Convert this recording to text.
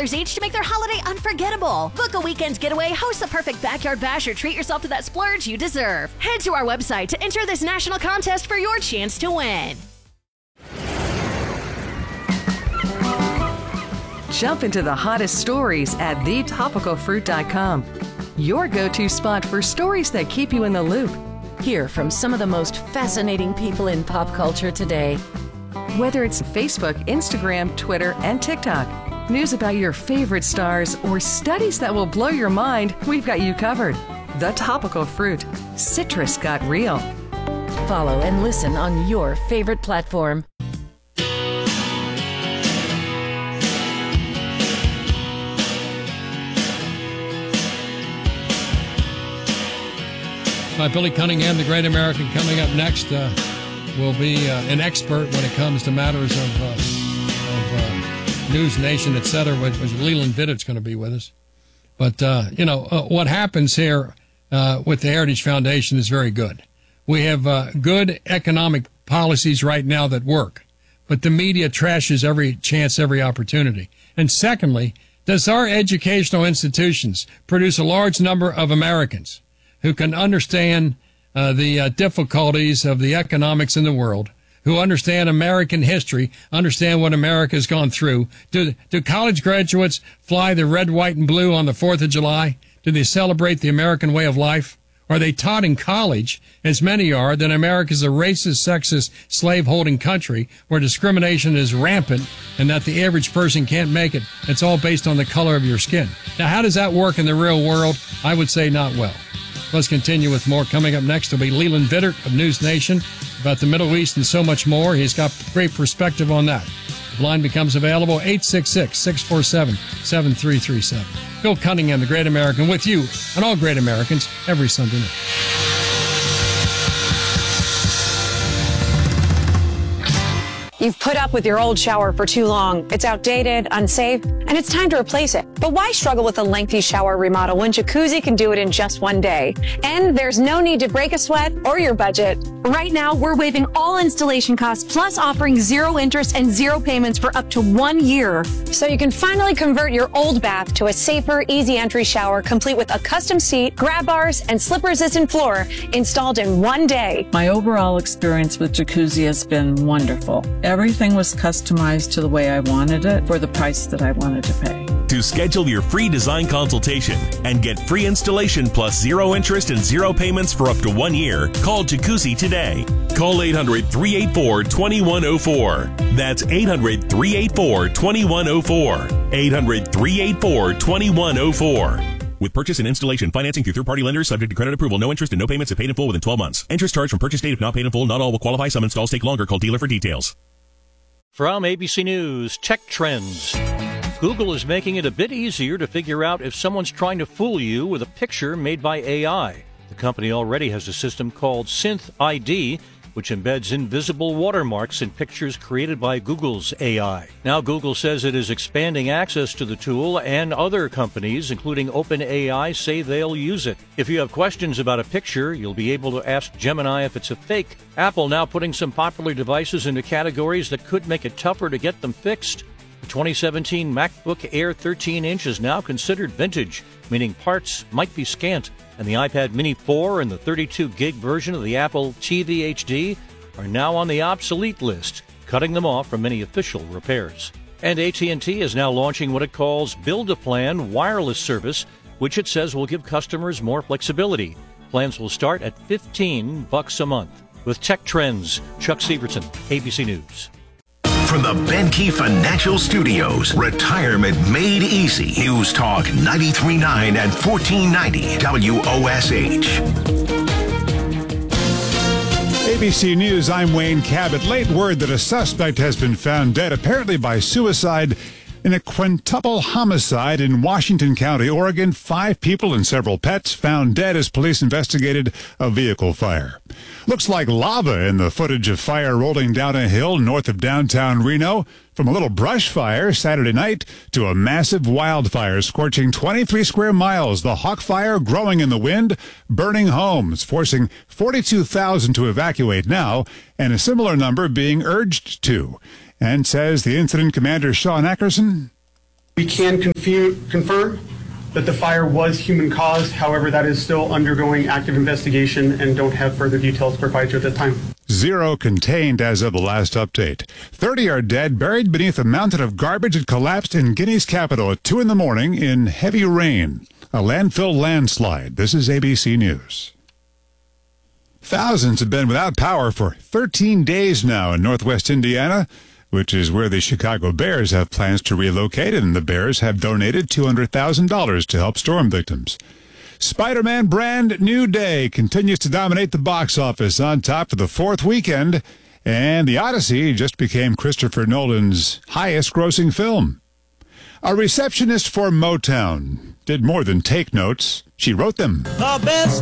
$10 each to make their holiday unforgettable. Book a weekend getaway, host the perfect backyard bash, or treat yourself to that splurge you deserve. Head to our website to enter this national contest for your chance to win. Jump into the hottest stories at thetopicalfruit.com. Your go-to spot for stories that keep you in the loop. Hear from some of the most fascinating people in pop culture today. Whether it's Facebook, Instagram, Twitter, and TikTok, news about your favorite stars, or studies that will blow your mind, we've got you covered. The Topical Fruit. Citrus got real. Follow and listen on your favorite platform. Billy Cunningham, the Great American, coming up next, will be an expert when it comes to matters of News Nation, et cetera, which Leland Viddett's going to be with us. But, what happens here with the Heritage Foundation is very good. We have good economic policies right now that work, but the media trashes every chance, every opportunity. And secondly, does our educational institutions produce a large number of Americans who can understand the difficulties of the economics in the world, who understand American history, understand what America has gone through? Do college graduates fly the red, white, and blue on the 4th of July? Do they celebrate the American way of life? Are they taught in college, as many are, that America is a racist, sexist, slave-holding country where discrimination is rampant and that the average person can't make it? It's all based on the color of your skin. Now, how does that work in the real world? I would say not well. Let's continue with more. Coming up next will be Leland Vittert of News Nation about the Middle East and so much more. He's got great perspective on that. The line becomes available, 866-647-7337. Bill Cunningham, the Great American, with you and all great Americans every Sunday night. You've put up with your old shower for too long. It's outdated, unsafe, and it's time to replace it. But why struggle with a lengthy shower remodel when Jacuzzi can do it in just one day? And there's no need to break a sweat or your budget. Right now, we're waiving all installation costs, plus offering 0 interest and 0 payments for up to 1 year. So you can finally convert your old bath to a safer, easy entry shower, complete with a custom seat, grab bars, and slip-resistant floor installed in 1 day. My overall experience with Jacuzzi has been wonderful. Everything was customized to the way I wanted it for the price that I wanted to pay. To schedule your free design consultation and get free installation plus 0 interest and 0 payments for up to 1 year, call Jacuzzi today. Call 800-384-2104. That's 800-384-2104. 800-384-2104. With purchase and installation financing through third-party lenders subject to credit approval. No interest and no payments if paid in full within 12 months. Interest charged from purchase date if not paid in full. Not all will qualify. Some installs take longer. Call dealer for details. From ABC News, Tech Trends. Google is making it a bit easier to figure out if someone's trying to fool you with a picture made by AI. The company already has a system called Synth ID, which embeds invisible watermarks in pictures created by Google's AI. Now Google says it is expanding access to the tool, and other companies, including OpenAI, say they'll use it. If you have questions about a picture, you'll be able to ask Gemini if it's a fake. Apple now putting some popular devices into categories that could make it tougher to get them fixed. The 2017 MacBook Air 13-inch is now considered vintage, meaning parts might be scant. And the iPad Mini 4 and the 32-gig version of the Apple TV HD are now on the obsolete list, cutting them off from any official repairs. And AT&T is now launching what it calls Build-A-Plan wireless service, which it says will give customers more flexibility. Plans will start at $15 a month. With Tech Trends, Chuck Severson, ABC News. From the Benke Financial Studios, Retirement Made Easy. News Talk 93.9 and 1490 WOSH. ABC News, I'm Wayne Cabot. Late word that a suspect has been found dead, apparently by suicide, in a quintuple homicide in Washington County, Oregon. 5 people and several pets found dead as police investigated a vehicle fire. Looks like lava in the footage of fire rolling down a hill north of downtown Reno. From a little brush fire Saturday night to a massive wildfire scorching 23 square miles. The Hawk Fire growing in the wind, burning homes, forcing 42,000 to evacuate now, and a similar number being urged to. And says the incident commander Sean Ackerson. We can confirm that the fire was human-caused. However, that is still undergoing active investigation and don't have further details to provide you at this time. 0 contained as of the last update. 30 are dead, buried beneath a mountain of garbage that collapsed in Guinea's capital at 2 a.m. in heavy rain. A landfill landslide. This is ABC News. Thousands have been without power for 13 days now in northwest Indiana, which is where the Chicago Bears have plans to relocate, and the Bears have donated $200,000 to help storm victims. Spider-Man Brand New Day continues to dominate the box office on top for the 4th weekend, and The Odyssey just became Christopher Nolan's highest-grossing film. A receptionist for Motown did more than take notes. She wrote them. The best